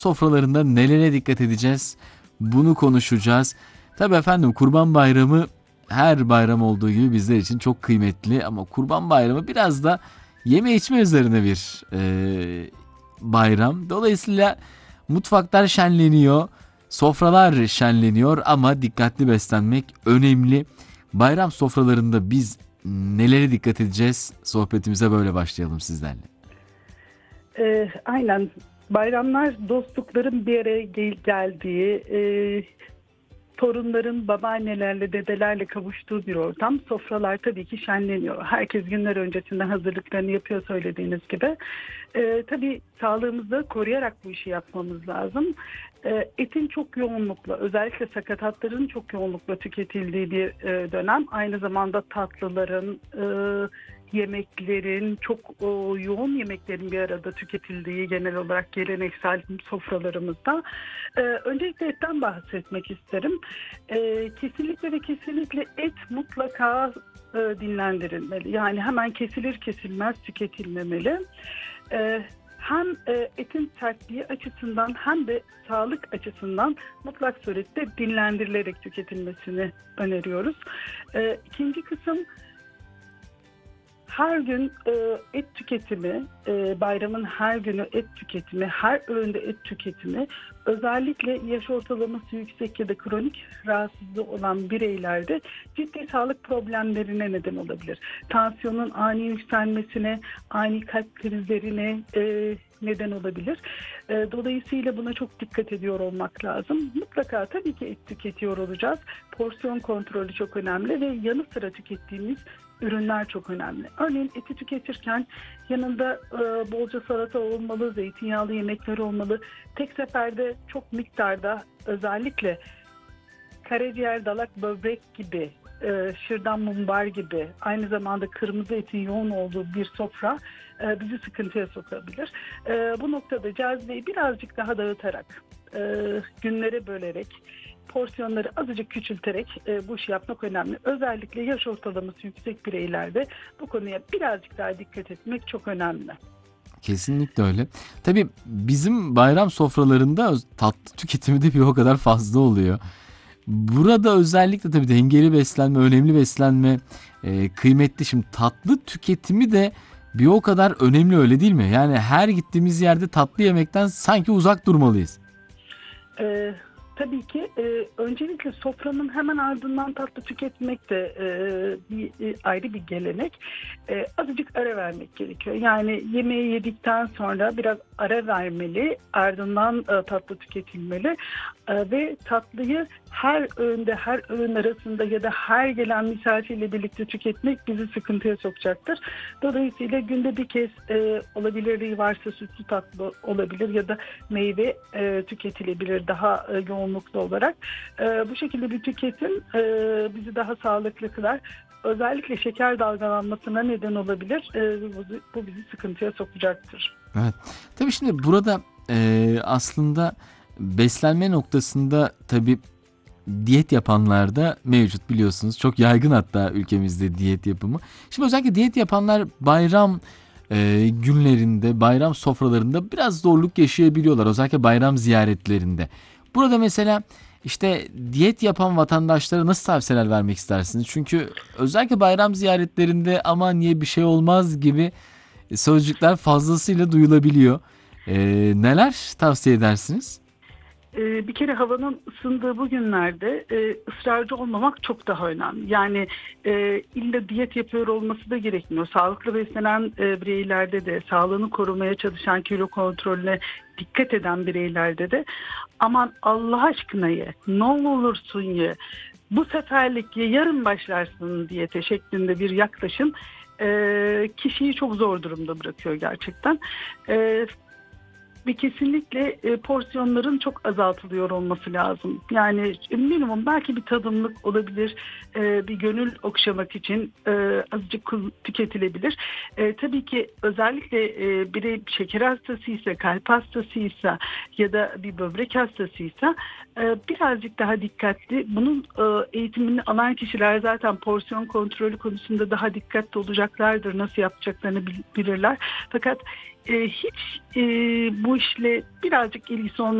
sofralarında nelere dikkat edeceğiz? Bunu konuşacağız. Tabii efendim, Kurban Bayramı her bayram olduğu gibi bizler için çok kıymetli, ama Kurban Bayramı biraz da yeme içme üzerine bir bayram. Dolayısıyla mutfaklar şenleniyor, sofralar şenleniyor, ama dikkatli beslenmek önemli. Bayram sofralarında biz nelere dikkat edeceğiz? Sohbetimize böyle başlayalım sizlerle. Aynen. Bayramlar dostlukların bir araya geldiği, torunların babaannelerle, dedelerle kavuştuğu bir ortam. Sofralar tabii ki şenleniyor. Herkes günler öncesinden hazırlıklarını yapıyor söylediğiniz gibi. Tabii sağlığımızı koruyarak bu işi yapmamız lazım. Etin çok yoğunlukla, özellikle sakatatların çok yoğunlukla tüketildiği bir dönem. Aynı zamanda tatlıların, yemeklerin, çok yoğun yemeklerin bir arada tüketildiği genel olarak geleneksel sofralarımızda. Öncelikle etten bahsetmek isterim. Kesinlikle ve kesinlikle et mutlaka dinlendirilmeli. Yani hemen kesilir kesilmez tüketilmemeli. Hem etin sertliği açısından hem de sağlık açısından mutlak surette dinlendirilerek tüketilmesini öneriyoruz. İkinci kısım, her gün et tüketimi, bayramın her günü et tüketimi, her öğünde et tüketimi, özellikle yaş ortalaması yüksek ya da kronik rahatsızlığı olan bireylerde ciddi sağlık problemlerine neden olabilir. Tansiyonun ani yükselmesine, ani kalp krizlerine neden olabilir. Dolayısıyla buna çok dikkat ediyor olmak lazım. Mutlaka tabii ki et tüketiyor olacağız. Porsiyon kontrolü çok önemli ve yanı sıra tükettiğimiz ürünler çok önemli. Örneğin eti tüketirken yanında bolca salata olmalı, zeytinyağlı yemekler olmalı. Tek seferde çok miktarda, özellikle karaciğer, dalak, böbrek gibi, şırdan, mumbar gibi, aynı zamanda kırmızı etin yoğun olduğu bir sofra bizi sıkıntıya sokabilir. Bu noktada cazibeyi birazcık daha dağıtarak, günlere bölerek, porsiyonları azıcık küçülterek bu işi yapmak önemli. Özellikle yaş ortalaması yüksek bireylerde bu konuya birazcık daha dikkat etmek çok önemli. Kesinlikle öyle. Tabii bizim bayram sofralarında tatlı tüketimi de bir o kadar fazla oluyor. Burada özellikle tabii dengeli beslenme, önemli beslenme kıymetli. Şimdi tatlı tüketimi de bir o kadar önemli, öyle değil mi? Yani her gittiğimiz yerde tatlı yemekten sanki uzak durmalıyız. Ee, tabii ki öncelikle sofranın hemen ardından tatlı tüketmek de ayrı bir gelenek. Azıcık ara vermek gerekiyor. Yani yemeği yedikten sonra biraz ara vermeli, ardından tatlı tüketilmeli. Ve tatlıyı her öğünde, her öğün arasında ya da her gelen misafirle birlikte tüketmek bizi sıkıntıya sokacaktır. Dolayısıyla günde bir kez olabilirliği varsa sütlü tatlı olabilir ya da meyve tüketilebilir daha yoğunluklu olarak. Bu şekilde bir tüketim bizi daha sağlıklı kılar. Özellikle şeker dalgalanmasına neden olabilir. Bu bizi sıkıntıya sokacaktır. Evet. Tabii şimdi burada aslında beslenme noktasında tabii diyet yapanlar da mevcut, biliyorsunuz. Çok yaygın hatta ülkemizde diyet yapımı. Şimdi özellikle diyet yapanlar bayram günlerinde, bayram sofralarında biraz zorluk yaşayabiliyorlar. Özellikle bayram ziyaretlerinde. Burada mesela işte diyet yapan vatandaşlara nasıl tavsiyeler vermek istersiniz? Çünkü özellikle bayram ziyaretlerinde aman ye bir şey olmaz gibi sözcükler fazlasıyla duyulabiliyor. Neler tavsiye edersiniz? Bir kere havanın ısındığı bu günlerde ısrarcı olmamak çok daha önemli. Yani illa diyet yapıyor olması da gerekmiyor. Sağlıklı beslenen bireylerde de, sağlığını korumaya çalışan, kilo kontrolüne dikkat eden bireylerde de aman Allah aşkına ye, ne olursun ye, bu seferlik ye, yarın başlarsın diyete şeklinde bir yaklaşım kişiyi çok zor durumda bırakıyor gerçekten. Ve kesinlikle porsiyonların çok azaltılıyor olması lazım. Yani minimum belki bir tadımlık olabilir, bir gönül okşamak için azıcık tüketilebilir. Tabii ki özellikle biri şeker hastasıysa, kalp hastasıysa ya da bir böbrek hastasıysa birazcık daha dikkatli. Bunun eğitimini alan kişiler zaten porsiyon kontrolü konusunda daha dikkatli olacaklardır. Nasıl yapacaklarını bilirler. Fakat hiç bu işle birazcık ilgisi olmayan